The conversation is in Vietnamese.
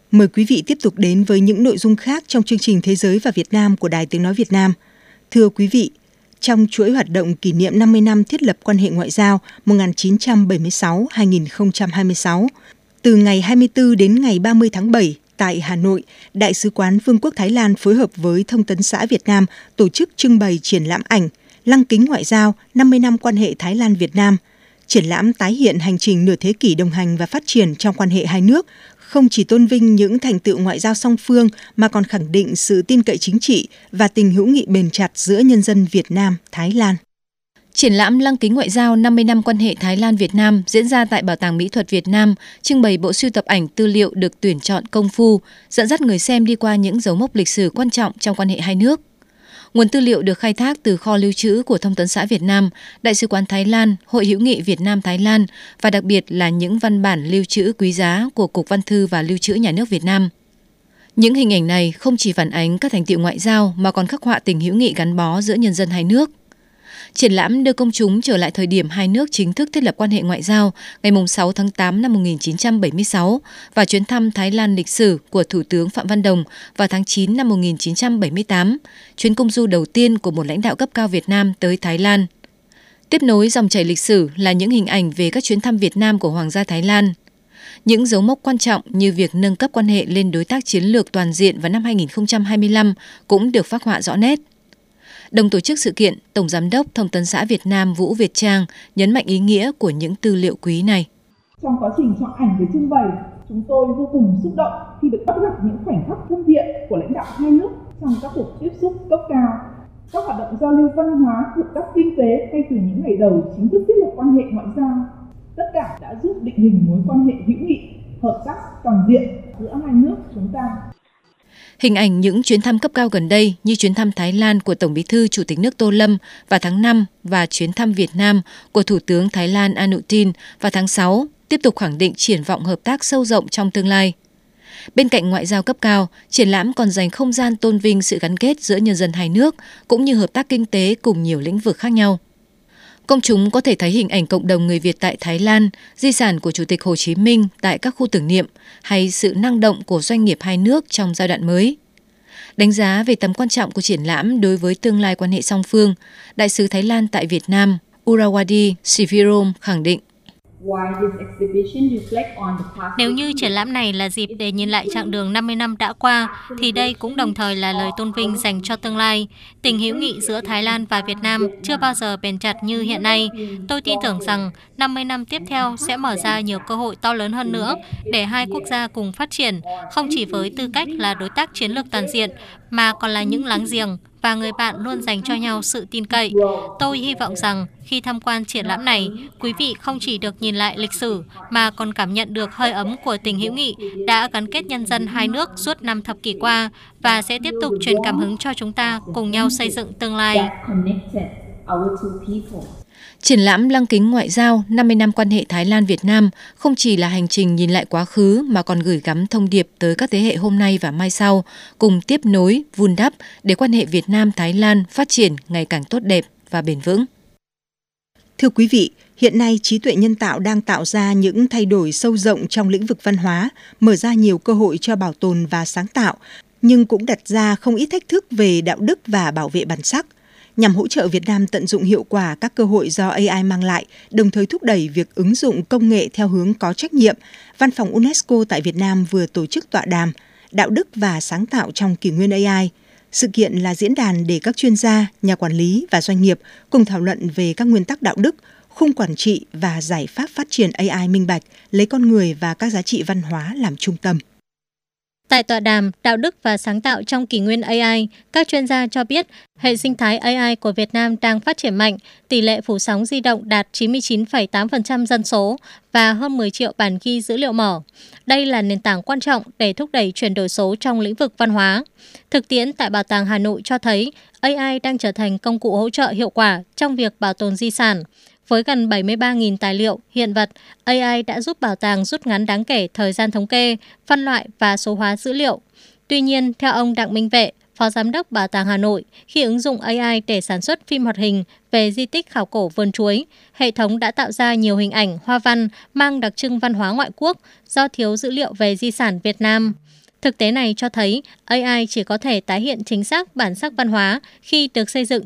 Mời quý vị tiếp tục đến với những nội dung khác trong chương trình Thế giới và Việt Nam của Đài Tiếng Nói Việt Nam. Thưa quý vị, trong chuỗi hoạt động kỷ niệm 50 năm thiết lập quan hệ ngoại giao 1976-2026, từ ngày 24 đến ngày 30 tháng 7 tại Hà Nội, Đại sứ quán Vương quốc Thái Lan phối hợp với Thông tấn xã Việt Nam tổ chức trưng bày triển lãm ảnh Lăng kính ngoại giao 50 năm quan hệ Thái Lan-Việt Nam. Triển lãm tái hiện hành trình nửa thế kỷ đồng hành và phát triển trong quan hệ hai nước, không chỉ tôn vinh những thành tựu ngoại giao song phương mà còn khẳng định sự tin cậy chính trị và tình hữu nghị bền chặt giữa nhân dân Việt Nam, Thái Lan. Triển lãm Lăng kính ngoại giao 50 năm quan hệ Thái Lan-Việt Nam diễn ra tại Bảo tàng Mỹ thuật Việt Nam, trưng bày bộ sưu tập ảnh tư liệu được tuyển chọn công phu, dẫn dắt người xem đi qua những dấu mốc lịch sử quan trọng trong quan hệ hai nước. Nguồn tư liệu được khai thác từ kho lưu trữ của Thông tấn xã Việt Nam, Đại sứ quán Thái Lan, Hội hữu nghị Việt Nam-Thái Lan và đặc biệt là những văn bản lưu trữ quý giá của Cục Văn thư và Lưu trữ Nhà nước Việt Nam. Những hình ảnh này không chỉ phản ánh các thành tựu ngoại giao mà còn khắc họa tình hữu nghị gắn bó giữa nhân dân hai nước. Triển lãm đưa công chúng trở lại thời điểm hai nước chính thức thiết lập quan hệ ngoại giao ngày 6 tháng 8 năm 1976 và chuyến thăm Thái Lan lịch sử của Thủ tướng Phạm Văn Đồng vào tháng 9 năm 1978, chuyến công du đầu tiên của một lãnh đạo cấp cao Việt Nam tới Thái Lan. Tiếp nối dòng chảy lịch sử là những hình ảnh về các chuyến thăm Việt Nam của Hoàng gia Thái Lan. Những dấu mốc quan trọng như việc nâng cấp quan hệ lên đối tác chiến lược toàn diện vào năm 2025 cũng được phác họa rõ nét. Đồng tổ chức sự kiện, Tổng Giám đốc Thông tấn xã Việt Nam Vũ Việt Trang nhấn mạnh ý nghĩa của những tư liệu quý này. Trong quá trình chọn ảnh để trưng bày, chúng tôi vô cùng xúc động khi được bắt gặp những khoảnh khắc thân thiện của lãnh đạo hai nước trong các cuộc tiếp xúc cấp cao, các hoạt động giao lưu văn hóa, hợp tác kinh tế ngay từ những ngày đầu chính thức thiết lập quan hệ ngoại giao. Tất cả đã giúp định hình mối quan hệ hữu nghị, hợp tác toàn diện giữa hai nước chúng ta. Hình ảnh những chuyến thăm cấp cao gần đây như chuyến thăm Thái Lan của Tổng Bí thư Chủ tịch nước Tô Lâm vào tháng 5 và chuyến thăm Việt Nam của Thủ tướng Thái Lan Anutin vào tháng 6 tiếp tục khẳng định triển vọng hợp tác sâu rộng trong tương lai. Bên cạnh ngoại giao cấp cao, triển lãm còn dành không gian tôn vinh sự gắn kết giữa nhân dân hai nước cũng như hợp tác kinh tế cùng nhiều lĩnh vực khác nhau. Công chúng có thể thấy hình ảnh cộng đồng người Việt tại Thái Lan, di sản của Chủ tịch Hồ Chí Minh tại các khu tưởng niệm hay sự năng động của doanh nghiệp hai nước trong giai đoạn mới. Đánh giá về tầm quan trọng của triển lãm đối với tương lai quan hệ song phương, Đại sứ Thái Lan tại Việt Nam Urawadi Sivirom khẳng định. Nếu như triển lãm này là dịp để nhìn lại chặng đường 50 năm đã qua, thì đây cũng đồng thời là lời tôn vinh dành cho tương lai. Tình hữu nghị giữa Thái Lan và Việt Nam chưa bao giờ bền chặt như hiện nay. Tôi tin tưởng rằng 50 năm tiếp theo sẽ mở ra nhiều cơ hội to lớn hơn nữa để hai quốc gia cùng phát triển, không chỉ với tư cách là đối tác chiến lược toàn diện, mà còn là những láng giềng và người bạn luôn dành cho nhau sự tin cậy. Tôi hy vọng rằng khi tham quan triển lãm này, quý vị không chỉ được nhìn lại lịch sử mà còn cảm nhận được hơi ấm của tình hữu nghị đã gắn kết nhân dân hai nước suốt 5 thập kỷ qua và sẽ tiếp tục truyền cảm hứng cho chúng ta cùng nhau xây dựng tương lai. Triển lãm Lăng kính ngoại giao 50 năm quan hệ Thái Lan-Việt Nam không chỉ là hành trình nhìn lại quá khứ mà còn gửi gắm thông điệp tới các thế hệ hôm nay và mai sau, cùng tiếp nối, vun đắp để quan hệ Việt Nam-Thái Lan phát triển ngày càng tốt đẹp và bền vững. Thưa quý vị, hiện nay trí tuệ nhân tạo đang tạo ra những thay đổi sâu rộng trong lĩnh vực văn hóa, mở ra nhiều cơ hội cho bảo tồn và sáng tạo, nhưng cũng đặt ra không ít thách thức về đạo đức và bảo vệ bản sắc. Nhằm hỗ trợ Việt Nam tận dụng hiệu quả các cơ hội do AI mang lại, đồng thời thúc đẩy việc ứng dụng công nghệ theo hướng có trách nhiệm, Văn phòng UNESCO tại Việt Nam vừa tổ chức tọa đàm Đạo đức và sáng tạo trong kỷ nguyên AI. Sự kiện là diễn đàn để các chuyên gia, nhà quản lý và doanh nghiệp cùng thảo luận về các nguyên tắc đạo đức, khung quản trị và giải pháp phát triển AI minh bạch, lấy con người và các giá trị văn hóa làm trung tâm. Tại tọa đàm Đạo đức và sáng tạo trong kỷ nguyên AI, các chuyên gia cho biết hệ sinh thái AI của Việt Nam đang phát triển mạnh, tỷ lệ phủ sóng di động đạt 99,8% dân số và hơn 10 triệu bản ghi dữ liệu mở. Đây là nền tảng quan trọng để thúc đẩy chuyển đổi số trong lĩnh vực văn hóa. Thực tiễn tại Bảo tàng Hà Nội cho thấy AI đang trở thành công cụ hỗ trợ hiệu quả trong việc bảo tồn di sản. Với gần 73.000 tài liệu, hiện vật, AI đã giúp bảo tàng rút ngắn đáng kể thời gian thống kê, phân loại và số hóa dữ liệu. Tuy nhiên, theo ông Đặng Minh Vệ, Phó Giám đốc Bảo tàng Hà Nội, khi ứng dụng AI để sản xuất phim hoạt hình về di tích khảo cổ Vườn Chuối, hệ thống đã tạo ra nhiều hình ảnh, hoa văn mang đặc trưng văn hóa ngoại quốc do thiếu dữ liệu về di sản Việt Nam. Thực tế này cho thấy AI chỉ có thể tái hiện chính xác bản sắc văn hóa khi được xây dựng